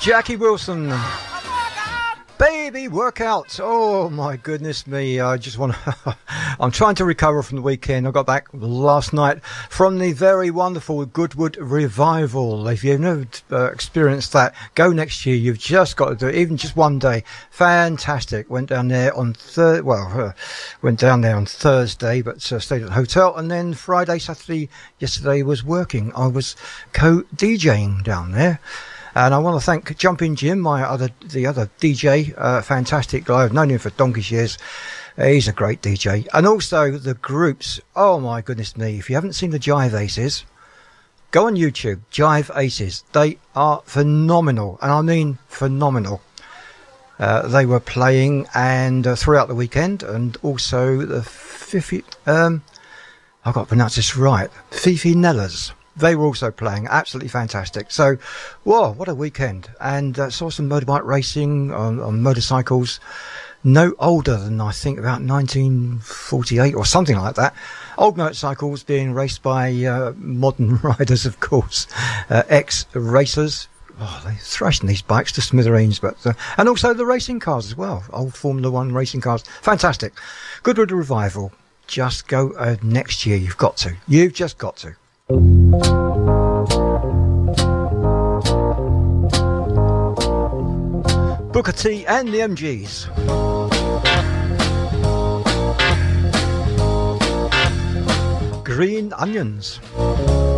Jackie Wilson. Baby workout. Oh my goodness me. I just want to I'm trying to recover from the weekend. I got back last night from the very wonderful Goodwood Revival. If you've never experienced that, go next year. You've just got to do it, even just one day. Fantastic. Went down there on Thursday, but stayed at the hotel, and then Friday, Saturday, yesterday was working. I was co-DJing down there. And I want to thank Jumping Jim, the other DJ, fantastic guy. I've known him for donkey's years. He's a great DJ. And also the groups. Oh my goodness me. If you haven't seen the Jive Aces, go on YouTube. Jive Aces. They are phenomenal. And I mean phenomenal. They were playing and throughout the weekend, and also the Fifi, I've got to pronounce this right. Fifi Nellas. They were also playing. Absolutely fantastic. So, whoa, what a weekend. And saw some motorbike racing on motorcycles. No older than, I think, about 1948 or something like that. Old motorcycles being raced by modern riders, of course. Ex-racers. Oh, they're thrashing these bikes to smithereens. And also the racing cars as well. Old Formula One racing cars. Fantastic. Goodwood Revival. Just go next year. You've got to. You've just got to. Booker T and the MGs. Green Onions.